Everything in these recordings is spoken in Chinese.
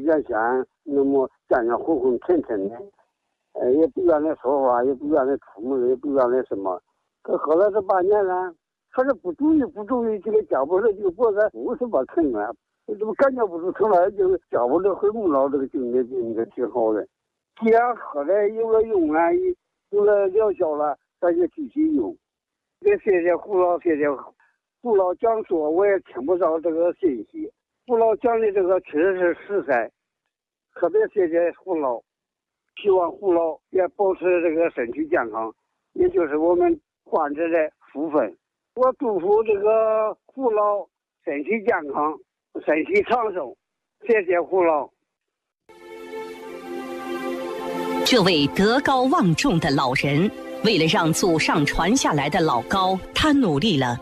点钱，那么家家混混沉沉的，也不原来说话，也不原来出门，也不原来什么。可后来这8年了，他这不注意，这个家不是就脖子50把疼了，怎么感觉不出从来就家不这回母老这个经历应该挺好的。既然后来有了用啊，有了疗效了，咱就继续用。也谢谢胡老，谢谢胡老讲说，我也听不着这个信息。胡老讲的这个确实是实在，特别谢谢胡老。希望胡老也保持这个身体健康，也就是我们患者的福分。我祝福这个胡老身体健康，身体长寿。谢谢胡老。 这位德高望重的老人，为了让祖上传下来的老高，他努力了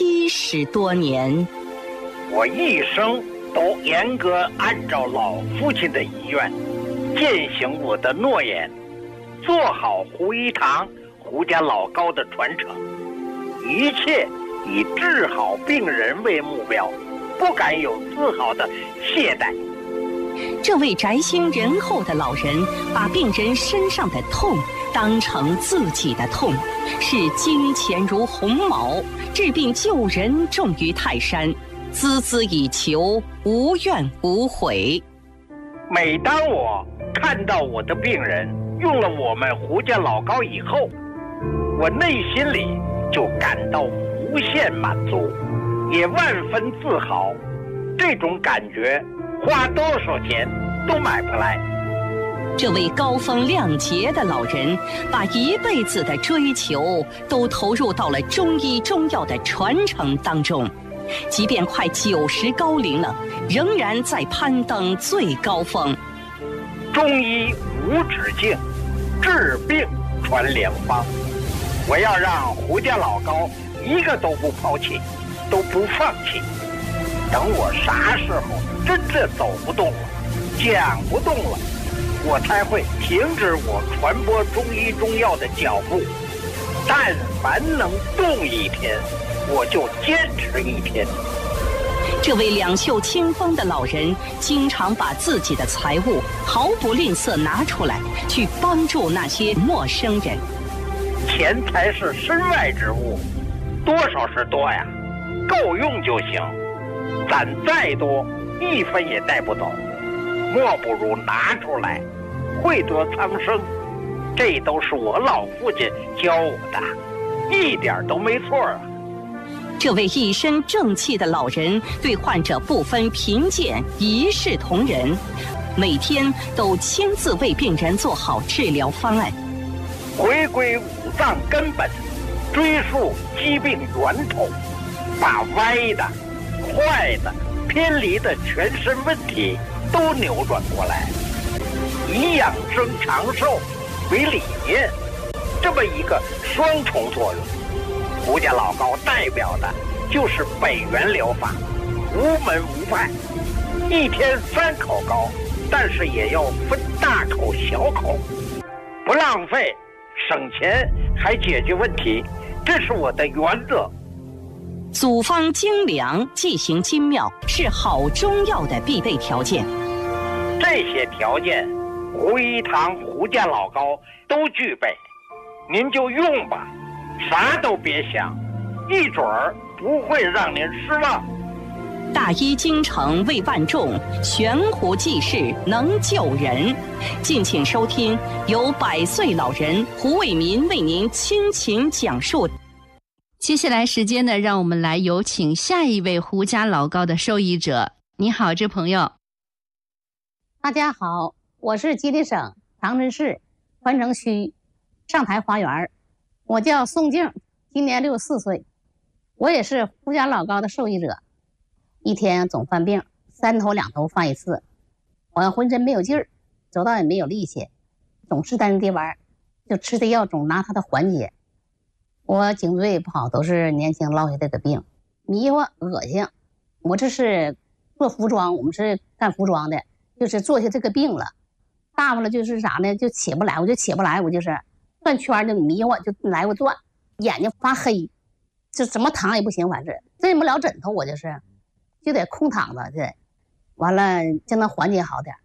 70多年。 我一生都严格按照老父亲的遗愿，践行我的诺言，做好胡一堂胡家老高的传承，一切以治好病人为目标，不敢有丝毫的懈怠。 这位宅心仁厚的老人，把病人身上的痛当成自己的痛，视金钱如鸿毛，治病救人重于泰山，孜孜以求，无怨无悔。 每当我看到我的病人用了我们胡家老高以后，我内心里就感到无限满足，也万分自豪。这种感觉花多少钱都买不来。 这位高风亮节的老人，把一辈子的追求都投入到了中医中药的传承当中，即便快90高龄了，仍然在攀登最高峰。 中医无止境，治病传良方。我要让胡家老高一个都不抛弃，都不放弃。等我啥时候真正走不动了，讲不动了，我才会停止我传播中医中药的脚步。但凡能动一天，我就坚持一天。 这位两袖清风的老人，经常把自己的财物毫不吝啬拿出来，去帮助那些陌生人。 钱财是身外之物，多少是多呀，够用就行。攒再多，1分也带不走，莫不如拿出来，惠泽苍生。这都是我老父亲教我的，一点都没错啊。 这位一身正气的老人，对患者不分贫贱，一视同仁，每天都亲自为病人做好治疗方案， 回归五脏根本，追溯疾病源头，把歪的、坏的、偏离的全身问题都扭转过来，以养生长寿为理念，这么一个双重作用。胡家老高代表的就是北元疗法，无门无派，一天3口高，但是也要分大口小口，不浪费，省钱还解决问题，这是我的原则。 组方精良，剂型精妙，是好中药的必备条件。 这些条件，胡一堂胡家老高都具备，您就用吧，啥都别想，一准儿不会让您失望。 大医精诚为万众，悬壶济世能救人。敬请收听由100岁老人胡卫民为您倾情讲述。 接下来时间呢，让我们来有请下一位胡家老高的受益者。你好，这朋友。 大家好，我是吉林省长春市宽城区上台花园，我叫宋静，今年64岁，我也是胡家老高的受益者。一天总犯病，3头2头犯一次，我浑身没有劲儿，走道也没有力气，总是单人跌弯，就吃的药总拿它的缓解。我颈椎也不好，都是年轻落下这个病，迷糊恶心。我这是做服装，我们是干服装的，就是做下这个病了。大不了就是啥呢，就起不来，我就起不来，我就是转圈就迷糊，就来回转，眼睛发黑，就怎么躺也不行，反正枕不了枕头，我就得空躺着，对，完了就能缓解好点。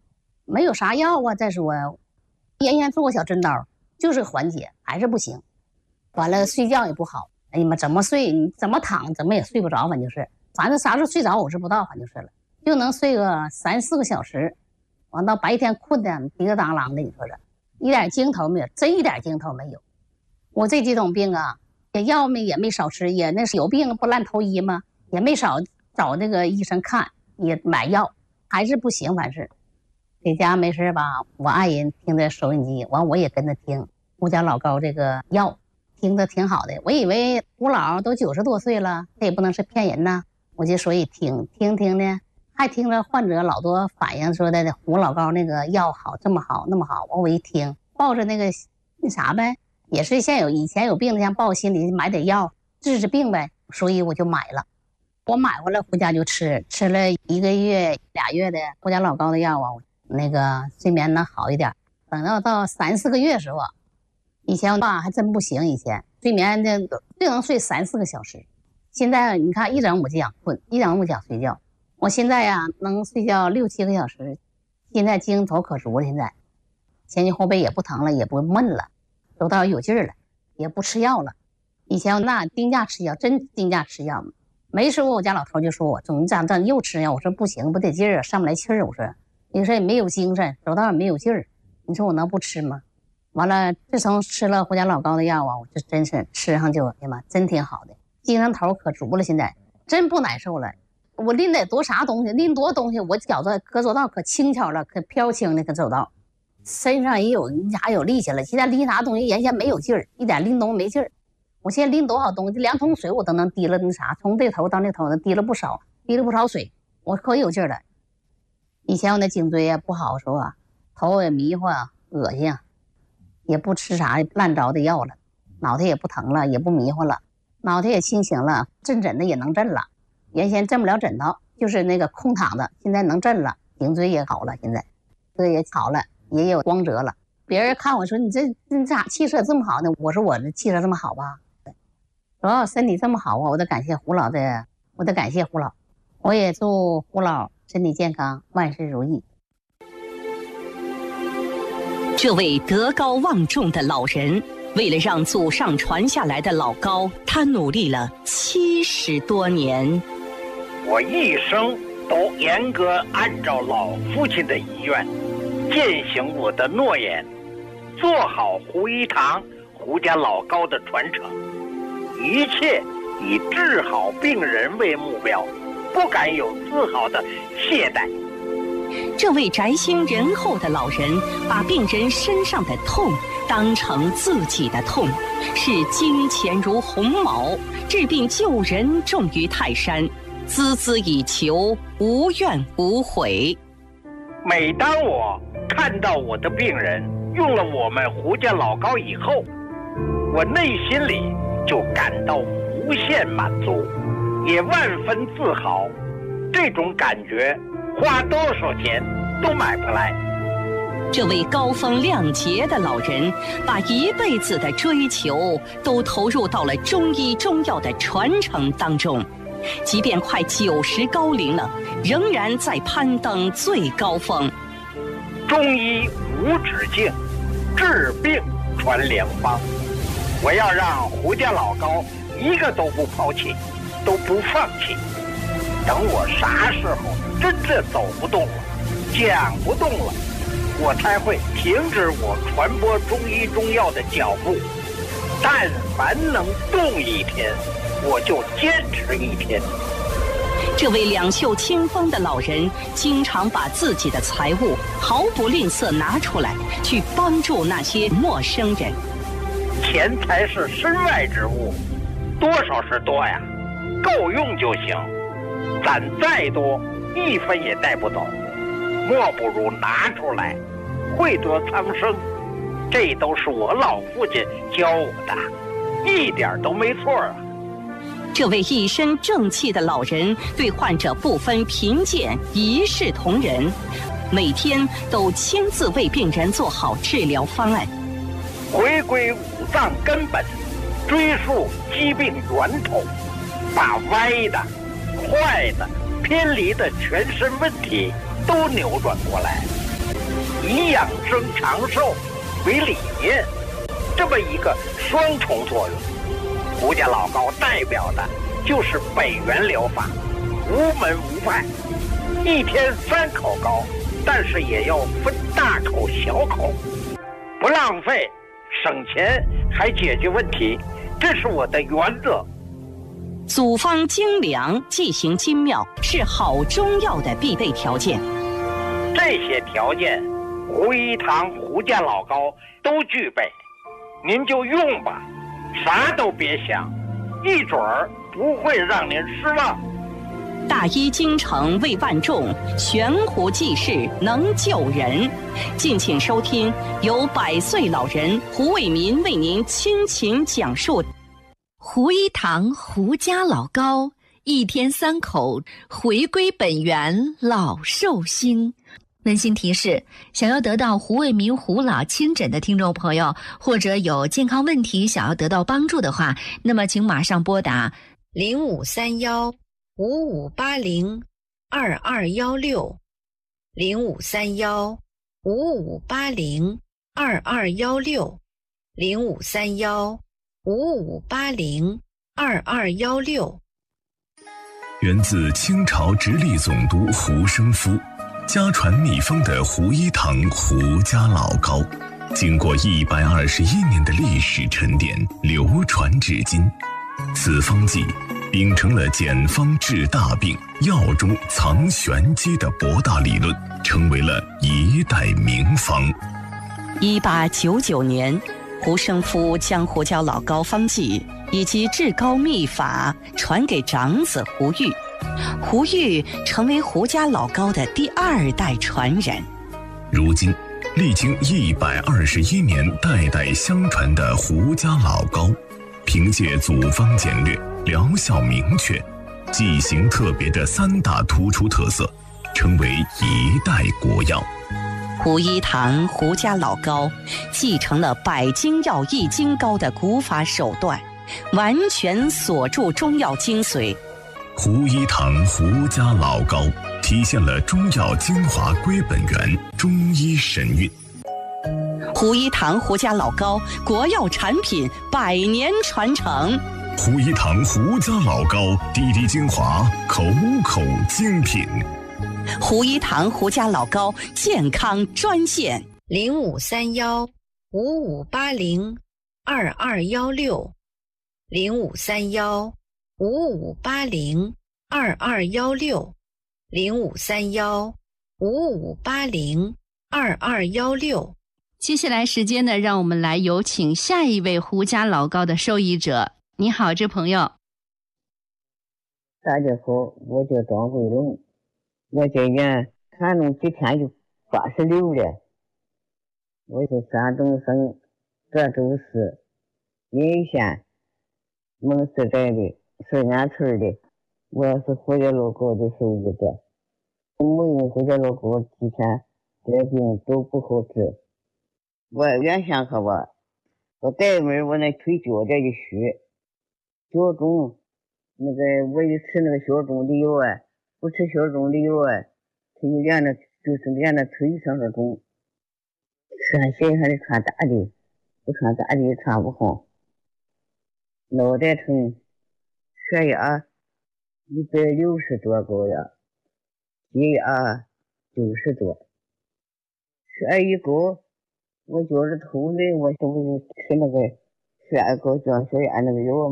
没有啥药啊。再说原先做过小针刀，就是缓解，还是不行。完了睡觉也不好，哎呀妈，怎么睡你怎么躺怎么也睡不着，反正啥时候睡着我是不知道，反正是了，就能睡个3、4个小时，完到白天困的滴个当啷的，你说这一点劲头没有，真一点劲头没有。我这几种病啊，药也没少吃，也那是有病不烂头医吗？也没少找那个医生看，也买药，还是不行。反正在家没事吧，我爱人听着收音机，完我也跟着听胡家老高这个药，听着挺好的。我以为胡老都90多岁了，他也不能是骗人呐，我就所以听呢，还听着患者老多反映说的胡老高那个药好，这么好那么好。我一听，抱着那啥呗，也是以前有病的，像抱心里买点药治病呗，所以我就买了。我买回来回家就吃了1个月2月的胡家老高的药啊，那个睡眠能好一点。等到3、4个月的时候，以前吧还真不行，以前睡眠最能睡3、4个小时。现在你看一整我就想困，一整我想睡觉。我现在呀能睡觉6、7个小时，现在精神头可足了。现在前肩后背也不疼了，也不闷了，都到有劲儿了，也不吃药了。以前那定价吃药，真定价吃药，没时候我家老头就说我总这又吃药，我说不行，不得劲儿，上不来气儿。我说你说也没有精神，走道也没有劲儿，你说我能不吃吗？完了，自从吃了胡家老高的药啊，我这真是吃上就哎呀妈，真挺好的，精神头可足了，现在真不难受了。我拎得多啥东西，拎多东西，我觉着可走道可轻巧了，可飘轻的可走道，身上也有力气了。现在拎啥东西原先没有劲儿，一点拎东西没劲儿。我现在拎多少东西，2桶水我都能提了，那啥，从这头到那头能提了不少水，我可有劲儿了。以前我那颈椎啊不好的时候啊，头也迷糊恶心，也不吃啥烂糟的药了，脑袋也不疼了，也不迷糊了，脑袋也清醒了，震枕的也能震了。原先震不了枕头，就是那个空躺的，现在能震了，颈椎也好了，现在这也好了，也有光泽了。别人看我说你咋气色这么好呢？我说我这气色这么好吧，主要身体这么好啊，我得感谢胡老，我也祝胡老身体健康，万事如意。 这位德高望重的老人，为了让祖上传下来的老高，他努力了70多年。 我一生都严格按照老父亲的遗愿，践行我的诺言，做好胡一堂胡家老高的传承，一切以治好病人为目标，不敢有丝毫的懈怠。 这位宅心仁厚的老人，把病人身上的痛当成自己的痛，视金钱如鸿毛，治病救人重于泰山，孜孜以求，无怨无悔。 每当我看到我的病人用了我们胡家老高以后，我内心里就感到无限满足，也万分自豪。这种感觉花多少钱都买不来。 这位高风亮节的老人，把一辈子的追求都投入到了中医中药的传承当中，即便快90高龄了，仍然在攀登最高峰。 中医无止境，治病传良方。我要让胡家老高一个都不抛弃，都不放弃。等我啥时候真的走不动了，讲不动了，我才会停止我传播中医中药的脚步。但凡能动一天，我就坚持一天。 这位两袖清风的老人，经常把自己的财物毫不吝啬拿出来，去帮助那些陌生人。 钱财是身外之物，多少是多呀，够用就行。攒再多，1分也带不走，莫不如拿出来，惠泽苍生。这都是我老父亲教我的，一点都没错啊。 这位一身正气的老人，对患者不分贫贱，一视同仁，每天都亲自为病人做好治疗方案， 回归五脏根本，追溯疾病源头，把歪的、坏的、偏离的全身问题都扭转过来。 以养生长寿为理念，这么一个双重作用。胡家老膏代表的就是北元疗法，无门无派，一天3口膏，但是也要分大口小口，不浪费，省钱还解决问题，这是我的原则。 组方精良，剂型精妙，是好中药的必备条件。 这些条件，胡一堂胡家老膏都具备，您就用吧，啥都别想，一准儿不会让您失望。 大医精诚为万众，悬壶济世能救人。敬请收听由100岁老人胡卫民为您倾情讲述胡一堂胡家老膏，一天3口，回归本源，老寿星。温馨提示：想要得到胡卫民胡老亲诊的听众朋友，或者有健康问题想要得到帮助的话，那么请马上拨打 0531-5580-2216，0531-5580-2216。源自清朝直隶总督胡生夫家传秘方的胡一堂胡家老膏，经过121年的历史沉淀，流传至今。此方剂秉承了简方治大病、药中藏玄机的博大理论，成为了一代名方。 1899年，胡生夫将胡家老膏方剂以及制膏秘法传给长子胡玉，胡玉成为胡家老膏的第2代传人。 如今，历经121年代代相传的胡家老膏，凭借组方简略、疗效明确、剂型特别的3大突出特色，成为一代国药。 胡一堂胡家老膏继承了百精药益精膏的古法手段，完全锁住中药精髓。 胡一堂胡家老膏体现了中药精华归本源，中医神韵。 胡一堂胡家老膏国药产品100年传承。 胡一堂胡家老膏滴滴精华，口口精品。 胡一堂胡家老膏健康专线 0531-5580-2216，0531-5580-2216。 接下来时间呢，让我们来有请下一位胡家老膏的受益者。你好，这朋友。 大家好，我叫张慧龙，我今年寒冷几天就86了。我是山东省德州市临县蒙氏镇的顺安村的，我是胡家老膏的受益者。我用胡家老膏几天这病都不好治。我原先可吧，我带门我那腿脚这一虚，脚肿，那个我一吃那个消肿的药啊，不吃消肿的药啊，他就连那腿上的肿，穿鞋还得穿大的，不穿大的也穿不好。脑袋疼，血压160多高呀，血压90多，血压一高，我觉着头累，我是不是吃那个血压高降血压那个药嘛？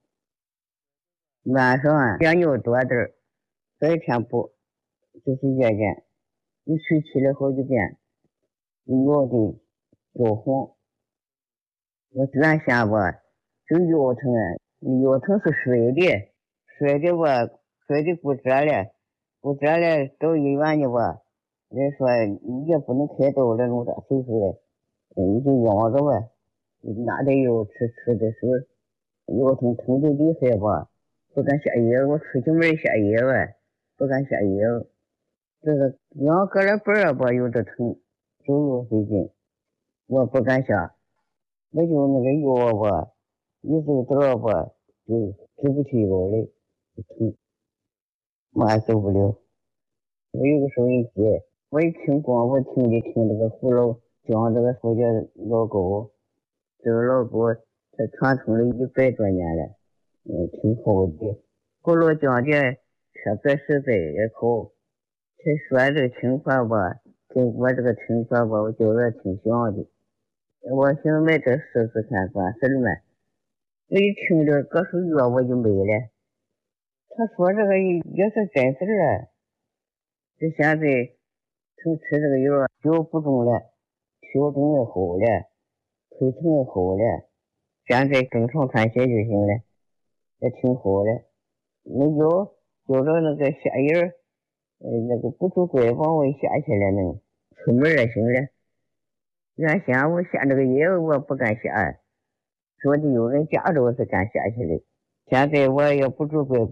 晚上血尿多点，白天不，就是夜间，一睡起来好几遍，尿的焦黄。我原先吧，就腰疼啊，腰疼是摔的骨折了，到医院去吧，人说你也不能开刀了，弄啥手术了。你就养着吧，拿点药吃的时候，腰疼的厉害吧，不敢下药，我出去门下药啊，不敢下药。这个两个人背儿吧，有的疼，走路费劲，我不敢下，我就那个药吧，一走道吧，就直不起腰来，就疼，我还受不了。我有个时候一急， 我一听广播听这个胡老讲这个佛教老高，这个老高他传承了100多年了，挺好的。胡老讲的特别实在也好，他说这个情况吧，跟我这个情况吧，我觉得挺像的。我想买这试试看管事嘛。我一听这个手药我就买了。他说这个也是真事啊，这现在从吃这个药脚不中了，小肿也好了，腿疼也好了，现在正常穿鞋就行了，也挺好的。那脚着那个下眼那个不住拐帮我下去了呢，出门也行了。原先我下这个药我不敢下，说的有人夹着我是敢下去的，现在我也不住拐